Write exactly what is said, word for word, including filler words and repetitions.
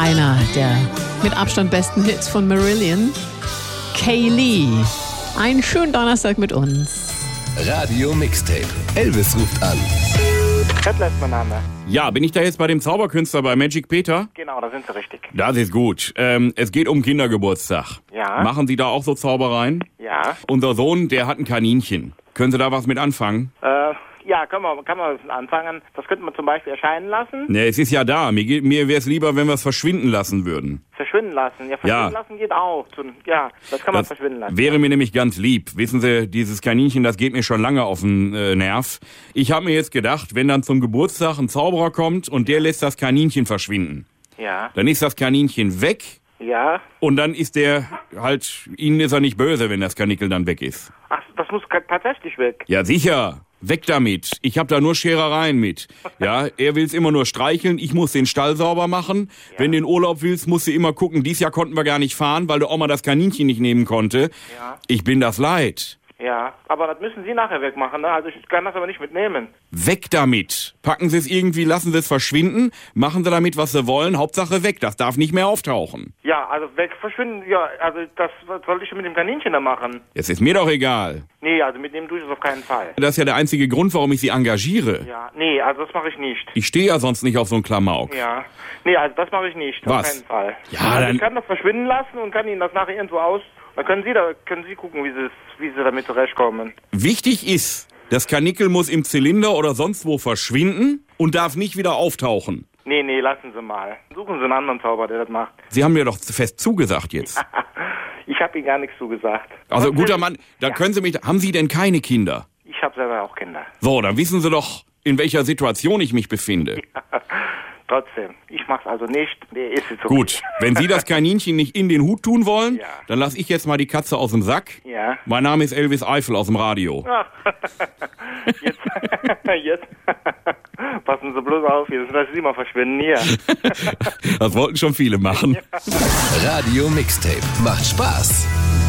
einer der mit Abstand besten Hits von Marillion, Kaylee. Einen schönen Donnerstag mit uns. Radio Mixtape. Elvis ruft an. Kettler ist mein Name. Ja, bin ich da jetzt bei dem Zauberkünstler bei Magic Peter? Genau, da sind Sie richtig. Das ist gut. Ähm, es geht um Kindergeburtstag. Ja. Machen Sie da auch so Zaubereien? Ja. Unser Sohn, der hat ein Kaninchen. Können Sie da was mit anfangen? Äh, ja, können wir, kann man anfangen. Das könnte man zum Beispiel erscheinen lassen. Ne, es ist ja da. Mir, ge- mir wäre es lieber, wenn wir es verschwinden lassen würden. Verschwinden lassen. Ja, verschwinden Ja. lassen geht auch. Ja, das kann man Das verschwinden lassen. wäre mir nämlich ganz lieb. Wissen Sie, dieses Kaninchen, das geht mir schon lange auf den äh, Nerv. Ich habe mir jetzt gedacht, wenn dann zum Geburtstag ein Zauberer kommt und der lässt das Kaninchen verschwinden, Ja. dann ist das Kaninchen weg Ja. und dann ist der halt, Ihnen ist er nicht böse, wenn das Kanickel dann weg ist. Ach, das muss ka- tatsächlich weg. Ja, sicher. Weg damit. Ich habe da nur Scherereien mit. Ja, er will's immer nur streicheln, ich muss den Stall sauber machen. Ja. Wenn du in Urlaub willst, musst du immer gucken. Dies Jahr konnten wir gar nicht fahren, weil der Oma das Kaninchen nicht nehmen konnte. Ja. Ich bin das leid. Ja. Aber das müssen Sie nachher wegmachen, ne? Also ich kann das aber nicht mitnehmen. Weg damit. Packen Sie es irgendwie, lassen Sie es verschwinden, machen Sie damit, was Sie wollen. Hauptsache weg. Das darf nicht mehr auftauchen. Ja, also weg, verschwinden. Ja, also das was soll ich mit dem Kaninchen da machen? Es ist mir doch egal. Nee, also mitnehmen tue ich das auf keinen Fall. Das ist ja der einzige Grund, warum ich Sie engagiere. Ja, nee, also das mache ich nicht. Ich stehe ja sonst nicht auf so einen Klamauk. Ja. Nee, also das mache ich nicht. Was? Auf keinen Fall. Ja, also dann- ich kann das verschwinden lassen und kann Ihnen das nachher irgendwo aus. Dann können Sie da können Sie gucken, wie Sie wie Sie damit zurechtkommen. Wichtig ist, das Kanickel muss im Zylinder oder sonst wo verschwinden und darf nicht wieder auftauchen. Nee, nee, lassen Sie mal. Suchen Sie einen anderen Zauber, der das macht. Sie haben mir doch fest zugesagt jetzt. Ich habe Ihnen gar nichts zugesagt. Also Was guter will- Mann, da Ja. können Sie mich... Haben Sie denn keine Kinder? Ich habe selber auch Kinder. So, dann wissen Sie doch, in welcher Situation ich mich befinde. Trotzdem, ich mach's also nicht. Der ist jetzt so. Gut, wenn Sie das Kaninchen nicht in den Hut tun wollen, Ja. dann lasse ich jetzt mal die Katze aus dem Sack. Ja. Mein Name ist Elvis Eifel aus dem Radio. Ah. Jetzt, jetzt. Passen Sie bloß auf, jetzt lassen Sie mal verschwinden hier. Das wollten schon viele machen. Radio Mixtape. Macht Spaß.